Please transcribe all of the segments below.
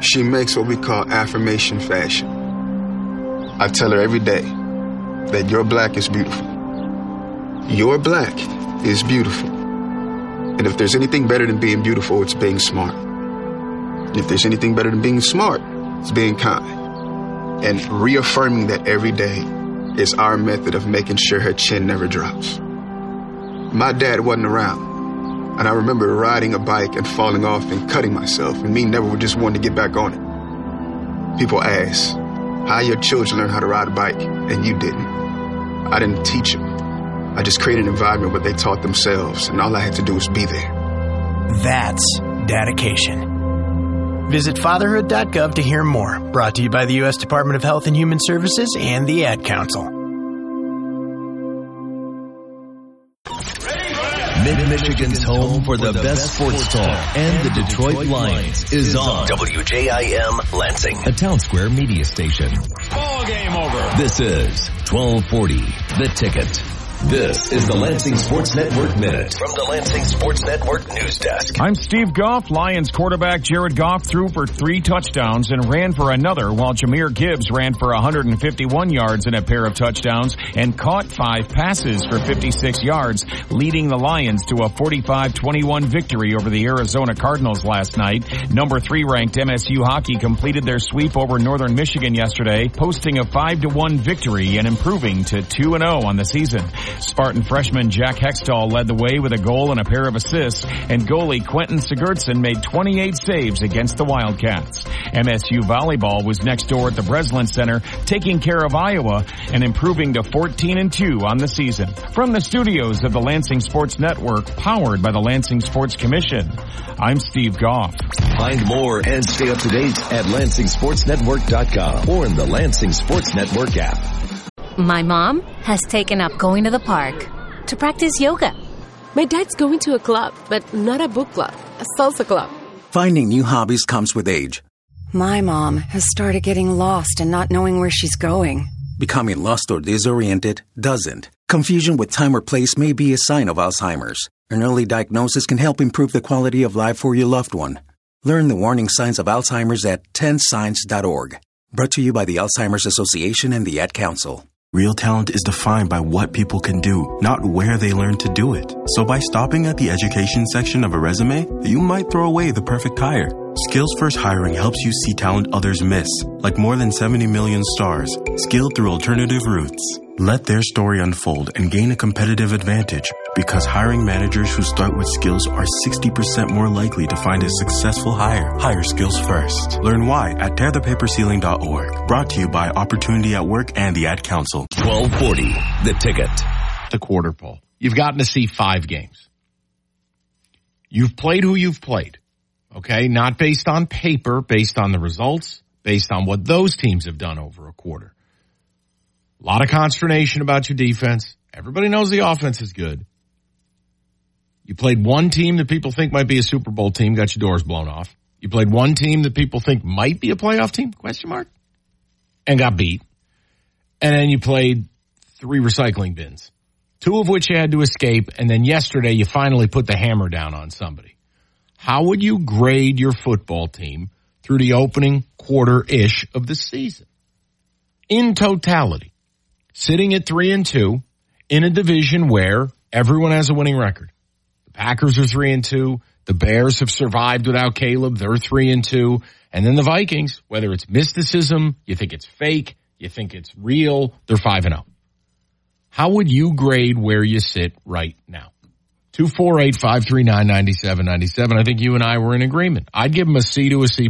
She makes what we call affirmation fashion. I tell her every day that your black is beautiful. Your black is beautiful. And if there's anything better than being beautiful, it's being smart. If there's anything better than being smart, it's being kind. And reaffirming that every day is our method of making sure her chin never drops. My dad wasn't around. And I remember riding a bike and falling off and cutting myself, and me never just wanting to get back on it. People ask, how your children learn how to ride a bike, and you didn't. I didn't teach them. I just created an environment where they taught themselves, and all I had to do was be there. That's dedication. Visit fatherhood.gov to hear more. Brought to you by the U.S. Department of Health and Human Services and the Ad Council. Mid-Michigan's home for the best sports talk and the Detroit Lions is on WJIM Lansing, a Town Square media station. Ball game over. This is 1240 The Ticket. This is the Lansing Sports Network Minute from the Lansing Sports Network News Desk. I'm Steve Goff. Lions quarterback Jared Goff threw for 3 touchdowns and ran for another, while Jahmyr Gibbs ran for 151 yards and a pair of touchdowns and caught 5 passes for 56 yards, leading the Lions to a 45-21 victory over the Arizona Cardinals last night. Number 3 ranked MSU hockey completed their sweep over Northern Michigan yesterday, posting a 5-1 victory and improving to 2-0 on the season. Spartan freshman Jack Hextall led the way with a goal and a pair of assists, and goalie Quentin Sigurdsson made 28 saves against the Wildcats. MSU volleyball was next door at the Breslin Center, taking care of Iowa and improving to 14-2 on the season. From the studios of the Lansing Sports Network, powered by the Lansing Sports Commission, I'm Steve Goff. Find more and stay up to date at LansingSportsNetwork.com or in the Lansing Sports Network app. My mom has taken up going to the park to practice yoga. My dad's going to a club, but not a book club, a salsa club. Finding new hobbies comes with age. My mom has started getting lost and not knowing where she's going. Becoming lost or disoriented doesn't. Confusion with time or place may be a sign of Alzheimer's. An early diagnosis can help improve the quality of life for your loved one. Learn the warning signs of Alzheimer's at 10signs.org. Brought to you by the Alzheimer's Association and the Ad Council. Real talent is defined by what people can do, not where they learn to do it. So by stopping at the education section of a resume, you might throw away the perfect hire. Skills First Hiring helps you see talent others miss, like more than 70 million stars, skilled through alternative routes. Let their story unfold and gain a competitive advantage, because hiring managers who start with skills are 60% more likely to find a successful hire. Hire skills first. Learn why at tearthepaperceiling.org. Brought to you by Opportunity at Work and the Ad Council. 1240 The Ticket. The quarter pole. You've gotten to see 5 games. You've played who you've played. Okay? Not based on paper, based on the results, based on what those teams have done over a quarter. A lot of consternation about your defense. Everybody knows the offense is good. You played one team that people think might be a Super Bowl team, got your doors blown off. You played one team that people think might be a playoff team, question mark, and got beat. And then you played 3 recycling bins, 2 of which you had to escape, and then yesterday you finally put the hammer down on somebody. How would you grade your football team through the opening quarter-ish of the season? In totality, sitting at 3-2 in a division where everyone has a winning record. The Packers are 3-2. The Bears have survived without Caleb. They're 3-2. And then the Vikings, whether it's mysticism, you think it's fake, you think it's real, they're 5-0. How would you grade where you sit right now? 248-539-9797. I think you and I were in agreement. I'd give them a C to a C+.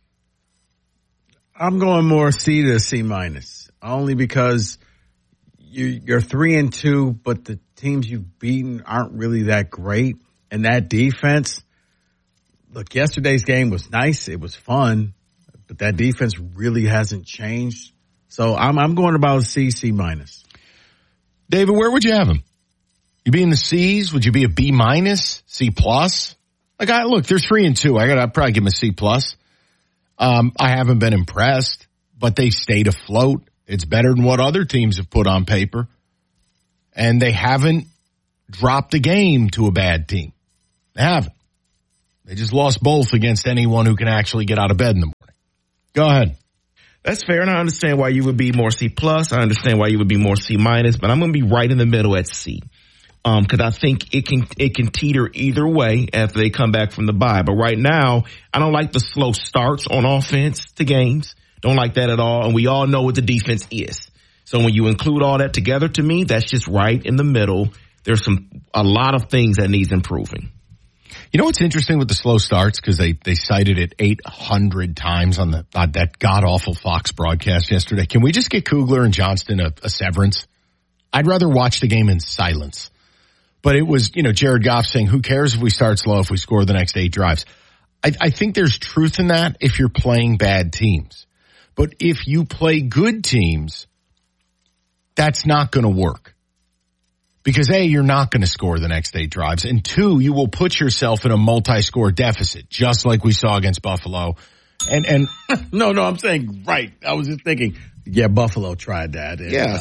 I'm going more C to a C-, only because you're 3-2, but the teams you've beaten aren't really that great. And that defense, look, yesterday's game was nice. It was fun, but that defense really hasn't changed. So I'm going about a C, C-. David, where would you have him? You be in the C's? Would you be a B-, C+? Like, look, they're 3-2. I'd probably give them a C+. I haven't been impressed, but they stayed afloat. It's better than what other teams have put on paper. And they haven't dropped a game to a bad team. They haven't. They just lost both against anyone who can actually get out of bed in the morning. Go ahead. That's fair, and I understand why you would be more C+. I understand why you would be more C-, but I'm going to be right in the middle at C. Because I think it can teeter either way after they come back from the bye. But right now, I don't like the slow starts on offense to games. Don't like that at all. And we all know what the defense is. So when you include all that together, to me, that's just right in the middle. There's a lot of things that needs improving. You know what's interesting with the slow starts? Because they cited it 800 times on that god-awful Fox broadcast yesterday. Can we just get Kugler and Johnston a severance? I'd rather watch the game in silence. But it was, Jared Goff saying, who cares if we start slow if we score the next 8 drives? I think there's truth in that if you're playing bad teams. But if you play good teams, that's not going to work. Because A, you're not going to score the next 8 drives. And 2, you will put yourself in a multi-score deficit, just like we saw against Buffalo. And No, I'm saying, right. I was just thinking, Buffalo tried that.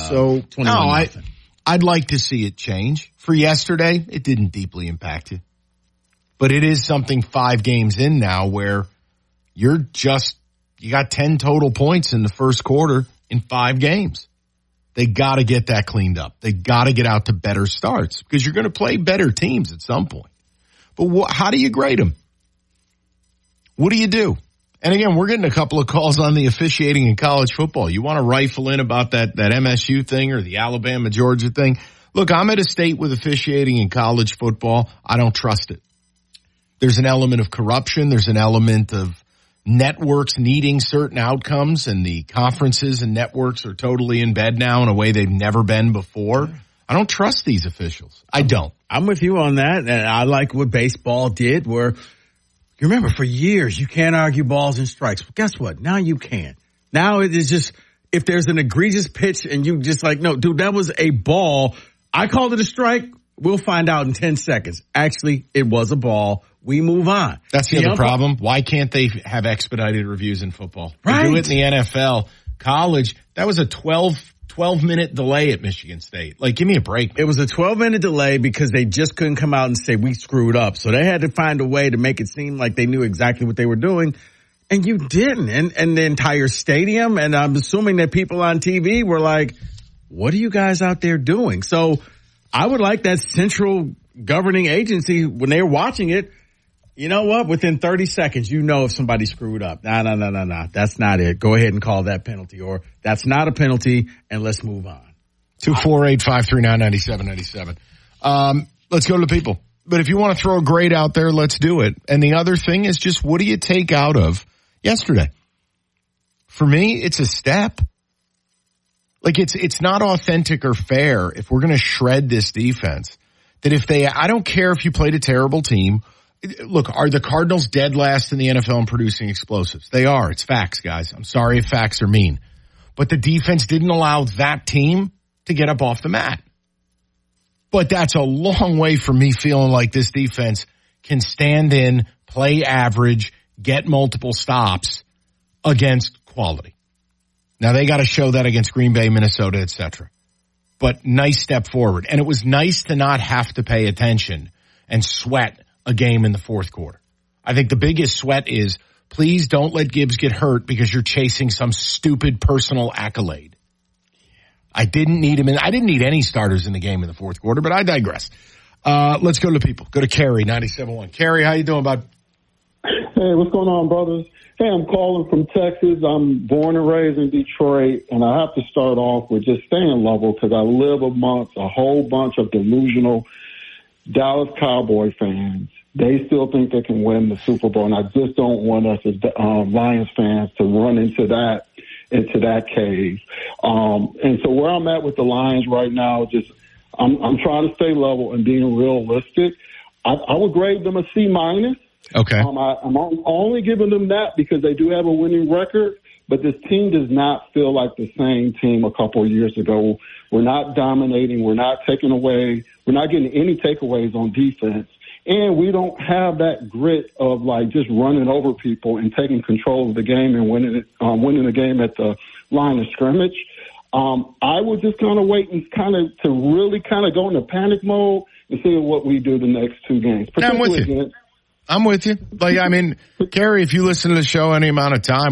I'd like to see it change. For yesterday, it didn't deeply impact you. But it is something 5 games in now where you got 10 total points in the first quarter in 5 games. They got to get that cleaned up. They got to get out to better starts because you're going to play better teams at some point. But how do you grade them? What do you do? And again, we're getting a couple of calls on the officiating in college football. You want to rifle in about that MSU thing or the Alabama-Georgia thing? Look, I'm at a state with officiating in college football. I don't trust it. There's an element of corruption. There's an element of networks needing certain outcomes, and the conferences and networks are totally in bed now in a way they've never been before. I don't trust these officials. I don't. I'm with you on that, and I like what baseball did where – you remember, for years, you can't argue balls and strikes. Well, guess what? Now you can. Now it is just, if there's an egregious pitch and you just like, no, dude, that was a ball. I called it a strike. We'll find out in 10 seconds. Actually, it was a ball. We move on. That's the other problem. Why can't they have expedited reviews in football? Right. They do it in the NFL. College, that was a 12-minute delay at Michigan State. Like, give me a break. It was a 12-minute delay because they just couldn't come out and say, we screwed up. So they had to find a way to make it seem like they knew exactly what they were doing. And you didn't. And the entire stadium, and I'm assuming that people on TV were like, what are you guys out there doing? So I would like that central governing agency, when they're watching it, you know what? Within 30 seconds, you know if somebody screwed up. No. That's not it. Go ahead and call that penalty, or that's not a penalty, and let's move on. 248-539-9797. Let's go to the people. But if you want to throw a grade out there, let's do it. And the other thing is just, what do you take out of yesterday? For me, it's a step. Like, it's not authentic or fair if we're going to shred this defense. That I don't care if you played a terrible team. Look, are the Cardinals dead last in the NFL in producing explosives? They are. It's facts, guys. I'm sorry if facts are mean. But the defense didn't allow that team to get up off the mat. But that's a long way from me feeling like this defense can stand in, play average, get multiple stops against quality. Now, they got to show that against Green Bay, Minnesota, etc. But nice step forward. And it was nice to not have to pay attention and sweat a game in the fourth quarter. I think the biggest sweat is, please don't let Gibbs get hurt because you're chasing some stupid personal accolade. I didn't need him I didn't need any starters in the game in the fourth quarter, but I digress. Let's go to people. Go to Kerry, 97.1. Kerry, how you doing, bud? Hey, what's going on, brothers? Hey, I'm calling from Texas. I'm born and raised in Detroit, and I have to start off with just staying level because I live amongst a whole bunch of delusional Dallas Cowboy fans. They still think they can win the Super Bowl, and I just don't want us as Lions fans to run into that cave. And so where I'm at with the Lions right now, just I'm trying to stay level and being realistic. I would grade them a C-. Okay. I'm only giving them that because they do have a winning record, but this team does not feel like the same team a couple of years ago. We're not dominating. We're not taking away. We're not getting any takeaways on defense. And we don't have that grit of like just running over people and taking control of the game and winning the game at the line of scrimmage. I would just kind of wait and to really go into panic mode and see what we do the next 2 games. I'm with you. Like, I mean, Kerry, if you listen to the show any amount of time,